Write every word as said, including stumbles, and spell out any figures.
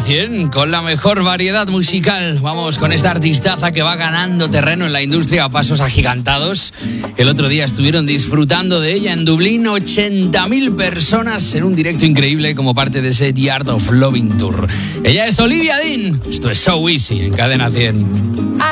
cien, con la mejor variedad musical. Vamos con esta artistaza que va ganando terreno en la industria a pasos agigantados. El otro día estuvieron disfrutando de ella en Dublín ochenta mil personas en un directo increíble como parte de ese The Art of Loving Tour. Ella es Olivia Dean. Esto es So Easy en Cadena cien.